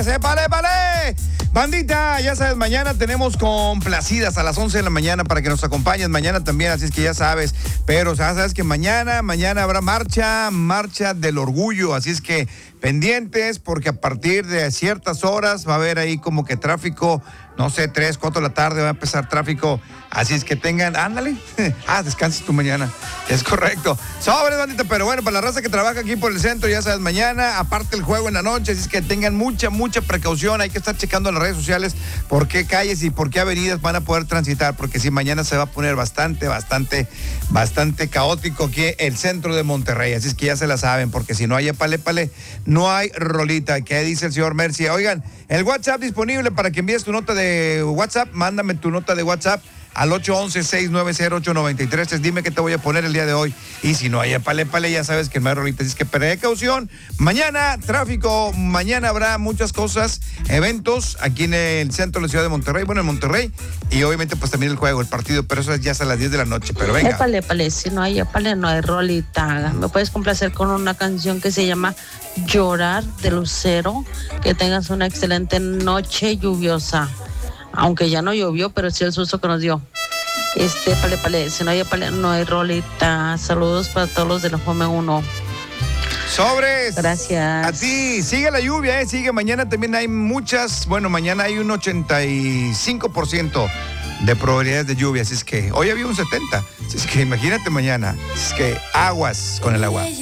¡Épale, épale! Bandita, ya sabes, mañana tenemos complacidas a las 11 de la mañana para que nos acompañes mañana también, así es que ya sabes. Pero ya sabes que mañana habrá marcha del orgullo, así es que pendientes porque a partir de ciertas horas va a haber ahí como que tráfico, no sé, 3, 4 de la tarde va a empezar tráfico, así es que ándale, descanses tú mañana, es correcto. Sobres, bandita, pero bueno, para la raza que trabaja aquí por el centro, ya sabes, mañana, aparte el juego en la noche, así es que tengan mucha precaución, hay que estar checando las redes sociales por qué calles y por qué avenidas van a poder transitar, porque si mañana se va a poner bastante caótico aquí el centro de Monterrey, así es que ya se la saben, porque si no hay épale, no hay rolita. ¿Qué dice el señor Mercy? Oigan, el WhatsApp disponible para que envíes tu nota de WhatsApp, mándame tu nota de WhatsApp al 811-690-893. Dime qué te voy a poner el día de hoy. Y si no hay épale, ya sabes que no hay rolita. Así es que precaución. Mañana, tráfico. Mañana habrá muchas cosas, eventos aquí en el centro de la ciudad de Monterrey. Bueno, en Monterrey. Y obviamente, pues también el juego, el partido. Pero eso ya es a las 10 de la noche. Pero venga. Épale. Si no hay épale, no hay rolita. Me puedes complacer con una canción que se llama Llorar de Lucero. Que tengas una excelente noche lluviosa. Aunque ya no llovió, pero sí el susto que nos dio. Épale, si no hay épale, no hay rolita. Saludos para todos los de la Fome 1. Sobres. Gracias. A ti, sigue la lluvia, sigue. Mañana también hay mañana hay un 85% de probabilidades de lluvia, así es que hoy había un 70%, así es que imagínate mañana, así es que aguas con el agua.